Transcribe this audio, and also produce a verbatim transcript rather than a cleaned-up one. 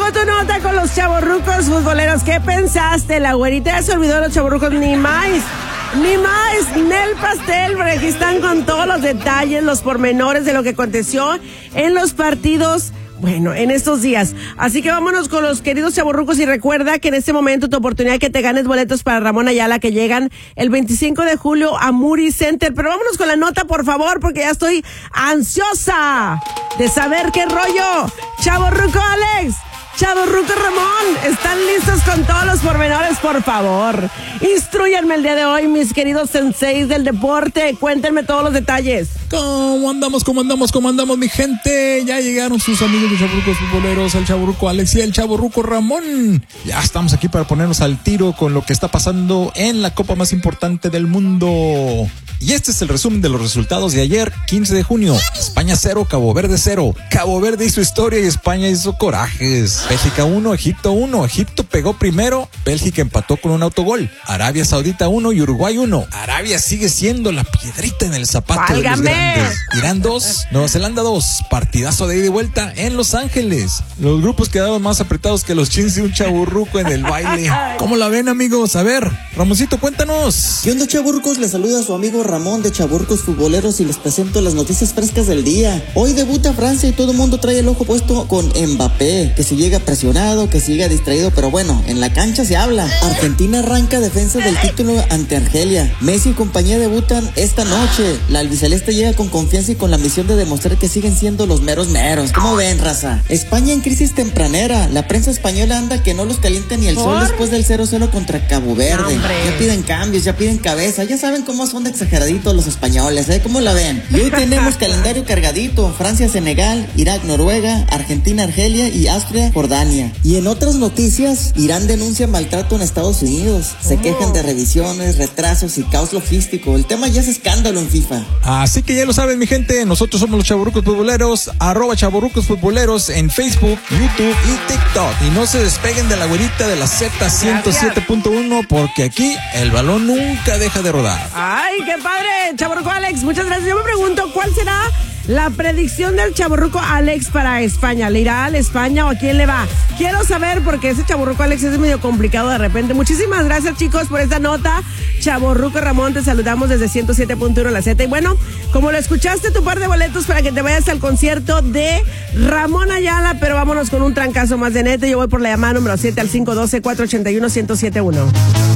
llegó tu nota con los chavorrucos futboleros. ¿Qué pensaste? La güerita ya se olvidó de los chavorrucos, ni más. Ni más, ni el pastel, porque aquí están con todos los detalles, los pormenores de lo que aconteció en los partidos, bueno, en estos días. Así que vámonos con los queridos chavorrucos y recuerda que en este momento tu oportunidad es que te ganes boletos para Ramón Ayala que llegan el veinticinco de julio a Moody Center. Pero vámonos con la nota, por favor, porque ya estoy ansiosa de saber qué rollo. Chavorruco Alex, chavorruco Ramón, ¿están listos con todos los pormenores? Por favor, instrúyanme el día de hoy, mis queridos senseis del deporte. Cuéntenme todos los detalles. ¿Cómo andamos? ¿Cómo andamos? ¿Cómo andamos, mi gente? Ya llegaron sus amigos de chavorrucos futboleros, el chavorruco Alex y el chavorruco Ramón. Ya estamos aquí para ponernos al tiro con lo que está pasando en la copa más importante del mundo. Y este es el resumen de los resultados de ayer, quince de junio. España cero, Cabo Verde cero. Cabo Verde hizo historia y España hizo corajes. Bélgica uno, Egipto uno. Egipto pegó primero, Bélgica empató con un autogol. Arabia Saudita uno y Uruguay uno. Arabia sigue siendo la piedrita en el zapato de los grandes. Irán dos, Nueva Zelanda dos. Partidazo de ida y vuelta en Los Ángeles. Los grupos quedaron más apretados que los chins de un chaburruco en el baile. ¿Cómo la ven, amigos? A ver, Ramoncito, cuéntanos. ¿Qué onda, chaburrucos? Les saluda a su amigo Ramón de Chavorrucos Futboleros y les presento las noticias frescas del día. Hoy debuta Francia y todo el mundo trae el ojo puesto con Mbappé, que si llega presionado, que siga distraído, pero bueno, en la cancha se habla. Argentina arranca defensa del título ante Argelia. Messi y compañía debutan esta noche. La albiceleste llega con confianza y con la misión de demostrar que siguen siendo los meros meros. ¿Cómo ven, raza? España en crisis tempranera. La prensa española anda que no los calienta ni el ¿Por? sol después del cero cero contra Cabo Verde. ¡Hombre! Ya piden cambios, ya piden cabeza. Ya saben cómo son de exageraditos los españoles, ¿eh? ¿Cómo la ven? Y hoy tenemos calendario cargadito. Francia, Senegal, Irak, Noruega, Argentina, Argelia y Austria, Jordania. Y en otras noticias, Irán denuncia maltrato en Estados Unidos. Se Oh. quejan de revisiones, retrasos y caos logístico. El tema ya es escándalo en FIFA. Así que ya lo saben, mi gente, nosotros somos los chavorrucos futboleros, arroba chavorrucos futboleros en Facebook, YouTube y TikTok. Y no se despeguen de la güerita de la Z ciento siete punto uno porque aquí el balón nunca deja de rodar. Ay, qué padre, chavorruco Alex, muchas gracias. Yo me pregunto, ¿cuál será la predicción del chavorruco Alex para España? ¿Le irá a la España o a quién le va? Quiero saber porque ese chavorruco Alex es medio complicado de repente. Muchísimas gracias, chicos, por esta nota. Chavorruco Ramón, te saludamos desde ciento siete punto uno La Z. Y bueno, como lo escuchaste, tu par de boletos para que te vayas al concierto de Ramón Ayala, pero vámonos con un trancazo más de neta. Yo voy por la llamada número siete al cinco uno dos, cuatro ocho uno, uno cero siete uno.